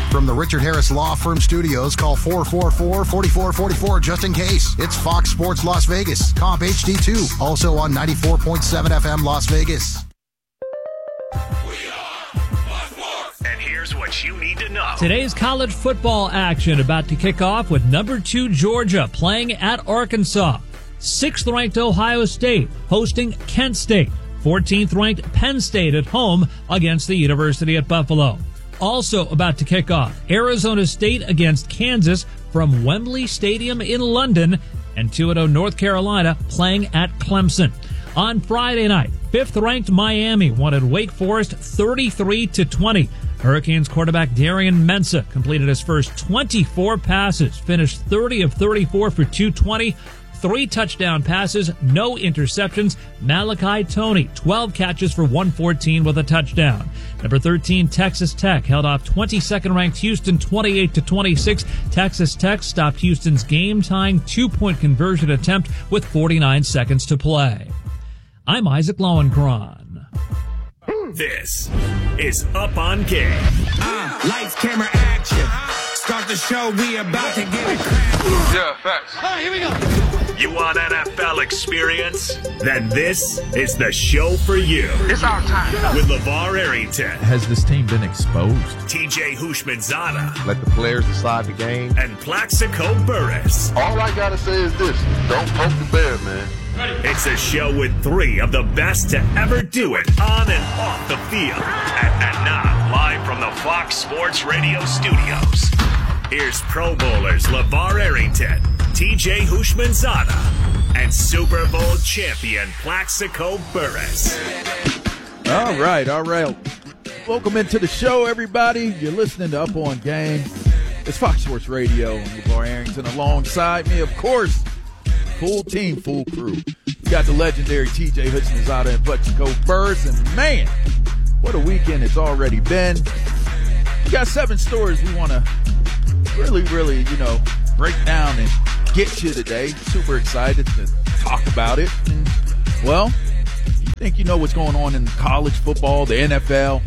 From the Richard Harris Law Firm Studios, call 444-4444 just in case. It's Fox Sports Las Vegas, Comp HD2, also on 94.7 FM Las Vegas. And here's what you need to know. Today's college football action about to kick off with number 2 Georgia playing at Arkansas. 6th-ranked Ohio State hosting Kent State. 14th-ranked Penn State at home against the University at Buffalo. Also about to kick off, Arizona State against Kansas from Wembley Stadium in London, and 2-0 North Carolina playing at Clemson. On Friday night, 5th-ranked Miami wanted Wake Forest 33-20. Hurricanes quarterback Darian Mensah completed his first 24 passes, finished 30 of 34 for 220, 3 touchdown passes, no interceptions. Malachi Toney, 12 catches for 114 with a touchdown. Number 13, Texas Tech held off 22nd-ranked Houston 28-26. Texas Tech stopped Houston's game-tying 2-point conversion attempt with 49 seconds to play. I'm Isaac Lowenkron. This is Up on Game. Lights, camera, action. Start the show, we about to get it cracking. Yeah, facts. All right, here we go. You want NFL experience? Then this is the show for you. It's our time. With LeVar Arrington, Has this team been exposed? TJ Houshmandzadeh, Let the players decide the game. and Plaxico Burress. All I gotta say is this: don't poke the bear, man. It's a show with 3 of the best to ever do it on and off the field. And now, live from the Fox Sports Radio studios, here's Pro Bowlers LeVar Arrington, TJ Houshmandzadeh, and Super Bowl champion Plaxico Burress. All right. Welcome into the show, everybody. You're listening to Up On Game. It's Fox Sports Radio. I'm LeVar Arrington alongside me, of course. Full team, full crew. We got the legendary TJ Houshmandzadeh and Plaxico Burress. And man, what a weekend it's already been. We got 7 stories we want to really, break down and get you today. Super excited to talk about it. And, well, you think you know what's going on in college football, the NFL,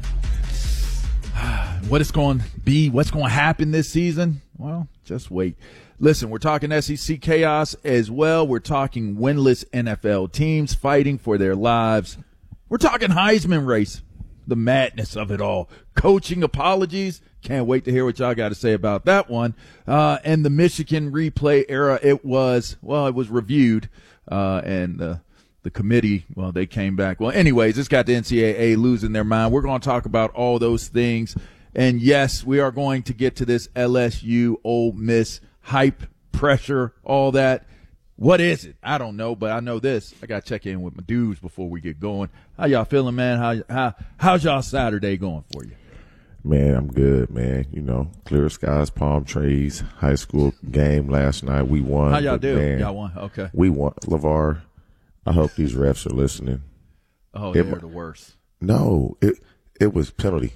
what it's going to be, what's going to happen this season? Well, just wait. Listen, we're talking SEC chaos as well. We're talking winless NFL teams fighting for their lives. We're talking Heisman race, the madness of it all. Coaching apologies. Can't wait to hear what y'all got to say about that one. And the Michigan replay era, it was reviewed, and the committee, they came back. Well, anyways, it's got the NCAA losing their mind. We're going to talk about all those things. And yes, we are going to get to this LSU Ole Miss hype, pressure, all that. What is it? I don't know, but I know this. I got to check in with my dudes before we get going. How y'all feeling, man? How's y'all Saturday going for you? Man, I'm good, man. Clear skies, palm trees, high school game last night. We won. How y'all do? Man, Y'all won? Okay. we won. LeVar, I hope these refs are listening. Oh, they're the worst. No, it was penalty.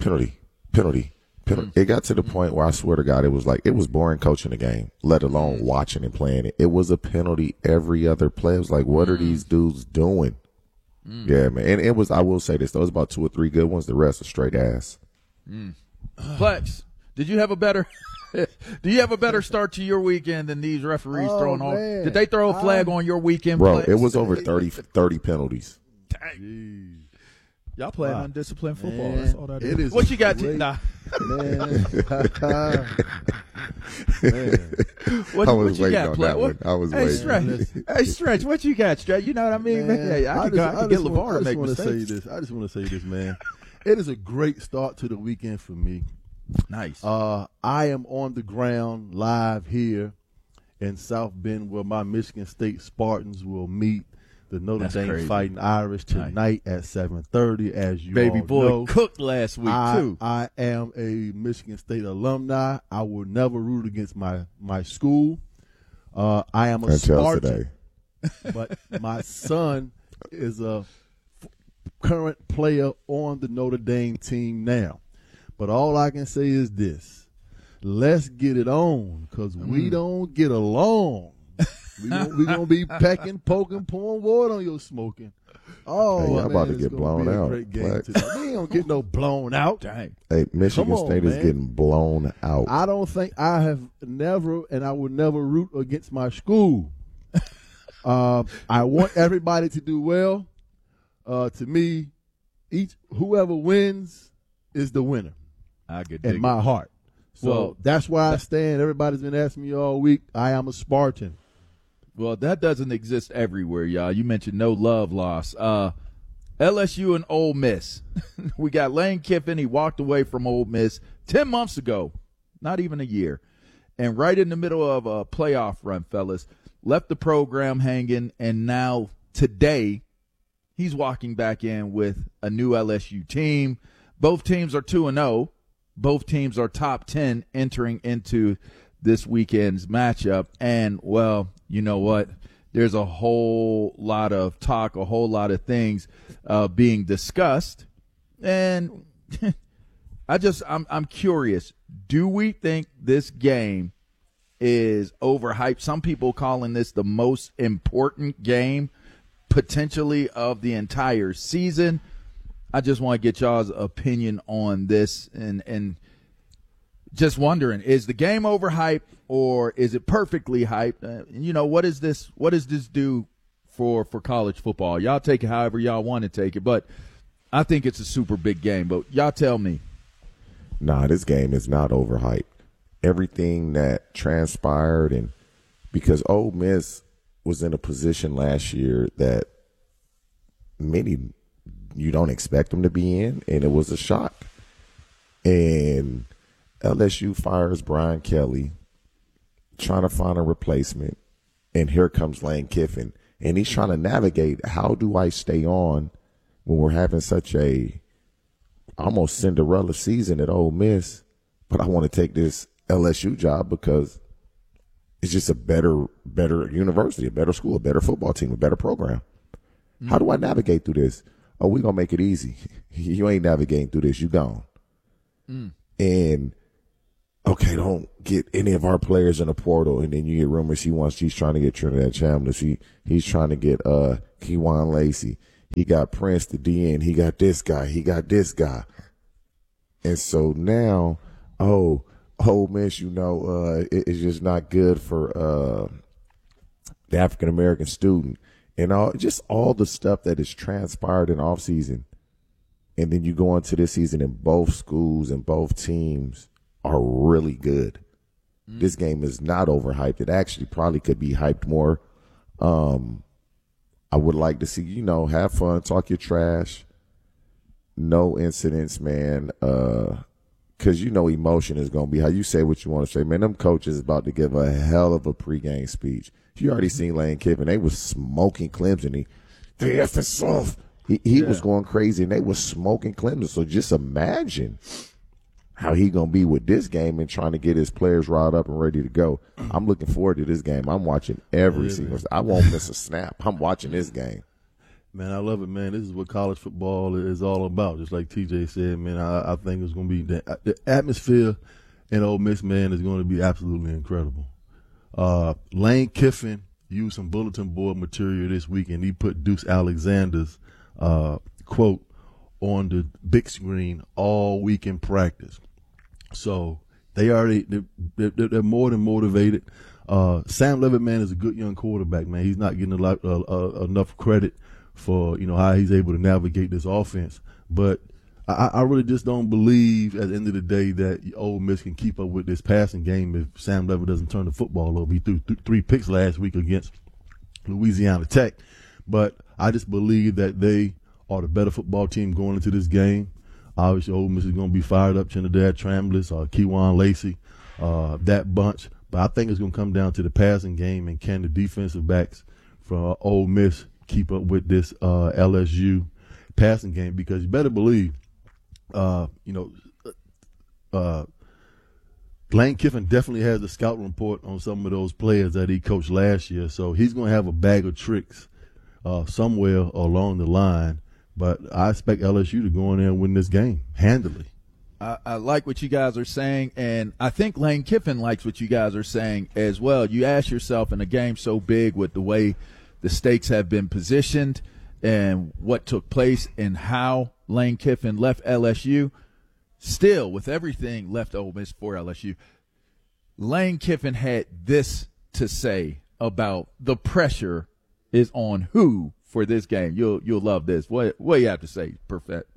It got to the point where I swear to God, it was boring coaching the game, let alone watching and playing it. It was a penalty every other play. It was like, what are these dudes doing? Yeah, man. And it was, I will say this, there was about 2 or 3 good ones. The rest are straight ass. Plex, do you have a better start to your weekend than these referees throwing off? Did they throw a flag on your weekend, Bro, Plex? it was over 30 penalties. Dang. Y'all playing undisciplined football. Man, That's all that is. it is What you got? great- Nah. Man. What I was you waiting got, on Plex? that one. I was Hey, waiting. Stretch, what you got, Stretch? You know what I mean? Man, Hey, I can get LeVar to make mistakes. I just want to say this, man. It is a great start to the weekend for me. Nice. I am on the ground live here in South Bend where my Michigan State Spartans will meet the Notre That's Dame crazy. Fighting Irish tonight at 7:30. As you Baby all boy know, cooked last week, too. I am a Michigan State alumni. I will never root against my school. I am a Until Spartan, today. but my son is a current player on the Notre Dame team now. But all I can say is this. Let's get it on because we don't get along. We're going to be pecking, poking, pouring water on your smoking. Oh, Hey, y'all man, about to it's get gonna blown be a out. great game Like- today. We ain't gonna get no blown out. Dang. Hey, Michigan Come on, State is man. getting blown out. I don't think I have never, and I will never root against my school. I want everybody to do well. To me, whoever wins is the winner I could in dig my it. heart. So Well, that's where I stand. Everybody's been asking me all week. I am a Spartan. Well, that doesn't exist everywhere, y'all. You mentioned no love loss. LSU and Ole Miss. We got Lane Kiffin. He walked away from Ole Miss 10 months ago, not even a year. And right in the middle of a playoff run, fellas, left the program hanging, and now today he's walking back in with a new LSU team. Both teams are 2-0. Both teams are top 10 entering into this weekend's matchup. And, well, you know what? There's a whole lot of talk, a whole lot of things being discussed. And I'm curious. Do we think this game is overhyped? Some people calling this the most important game potentially of the entire season. I just want to get y'all's opinion on this and just wondering, is the game overhyped or is it perfectly hyped? What does this do for college football? Y'all take it however y'all want to take it, but I think it's a super big game. But y'all tell me. Nah, this game is not overhyped. Everything that transpired, and because Ole Miss was in a position last year that many you don't expect them to be in, and it was a shock. And LSU fires Brian Kelly, trying to find a replacement, and here comes Lane Kiffin, and he's trying to navigate, how do I stay on when we're having such a almost Cinderella season at Ole Miss, but I want to take this LSU job because it's just a better university, a better school, a better football team, a better program. How do I navigate through this? Oh, we're going to make it easy. You ain't navigating through this. You gone. And, okay, don't get any of our players in the portal. And then you get rumors she's trying to get Trinidad Chandler. He's trying to get Kewan Lacey. He got Prince, the DN. He got this guy. He got this guy. And so now, Ole Miss, it's just not good for the African-American student. And all the stuff that has transpired in offseason. And then you go into this season and both schools and both teams are really good. This game is not overhyped. It actually probably could be hyped more. I would like to see, have fun, talk your trash. No incidents, man. Because emotion is going to be how you say what you want to say. Man, them coaches is about to give a hell of a pregame speech. You already seen Lane Kiffin. They was smoking Clemson. The F is soft. He was going crazy, and they was smoking Clemson. So just imagine how he going to be with this game and trying to get his players riled up and ready to go. I'm looking forward to this game. I'm watching every single – I won't miss a snap. I'm watching this game. Man, I love it, man. This is what college football is all about. Just like TJ said, man, I think it's going to be the atmosphere in Ole Miss, man, is going to be absolutely incredible. Lane Kiffin used some bulletin board material this week, and he put Deuce Alexander's quote on the big screen all week in practice. So they're more than motivated. Sam Levitt, man, is a good young quarterback, man. He's not getting enough credit for how he's able to navigate this offense, but I really just don't believe at the end of the day that Ole Miss can keep up with this passing game if Sam Levitt doesn't turn the football over. He threw 3 picks last week against Louisiana Tech, but I just believe that they are the better football team going into this game. Obviously, Ole Miss is going to be fired up. Trinidad Trambless, Kewan Lacey, that bunch. But I think it's going to come down to the passing game, and can the defensive backs from Ole Miss keep up with this LSU passing game? Because you better believe, Lane Kiffin definitely has the scout report on some of those players that he coached last year. So he's going to have a bag of tricks somewhere along the line. But I expect LSU to go in there and win this game handily. I like what you guys are saying, and I think Lane Kiffin likes what you guys are saying as well. You ask yourself, in a game so big with the way the stakes have been positioned, and what took place and how Lane Kiffin left LSU, still with everything left Ole Miss for LSU, Lane Kiffin had this to say about the pressure is on who for this game. You'll love this. What do you have to say, Perfect?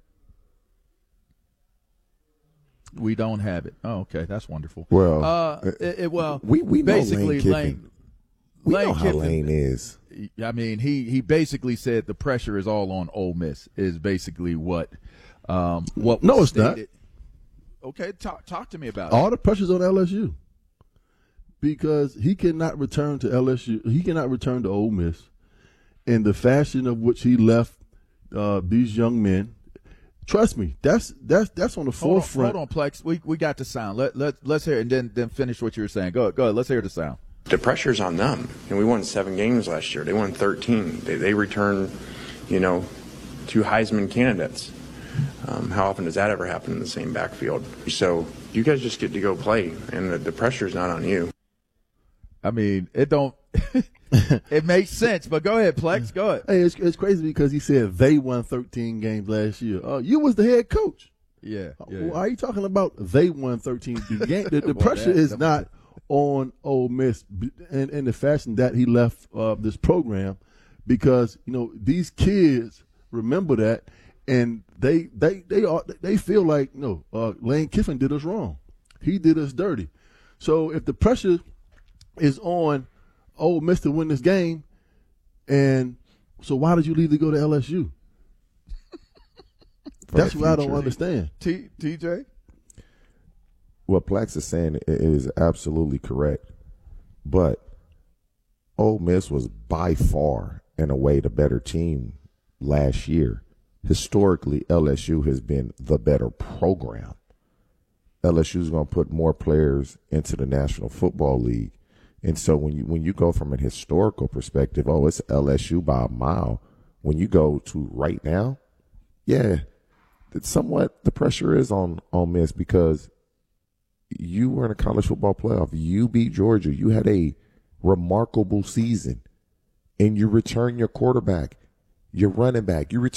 We don't have it. Oh, okay, that's wonderful. Well, we basically know Lane Kiffin. We know how Lane is. I mean, he basically said the pressure is all on Ole Miss. Is basically what was No, it's stated. not. Okay, talk to me about All it. the pressure's on LSU because he cannot return to LSU. He cannot return to Ole Miss in the fashion of which he left these young men. Trust me, that's on the forefront. Hold on, Plex. We got the sound. Let's hear it and then finish what you were saying. Go ahead. Let's hear the sound. The pressure's on them. And we won 7 games last year. They won 13. They returned, two Heisman candidates. How often does that ever happen in the same backfield? So you guys just get to go play, and the pressure's not on you. I mean, it don't. It makes sense, but go ahead, Plex. Go ahead. Hey, it's crazy because he said they won 13 games last year. You was the head coach. Yeah. Why are you talking about they won 13? The pressure is not on Ole Miss in the fashion that he left this program, because these kids remember that, and they feel like Lane Kiffin did us wrong. He did us dirty. So if the pressure is on Ole Miss to win this game, and so why did you leave to go to LSU? That's what I don't understand. TJ? What Plax is saying is absolutely correct, but Ole Miss was by far, in a way, the better team last year. Historically, LSU has been the better program. LSU is going to put more players into the National Football League, and so when you go from an historical perspective, it's LSU by a mile. When you go to right now, it's somewhat the pressure is on Miss, because you were in a college football playoff. You beat Georgia. You had a remarkable season, and you return your quarterback, your running back. You return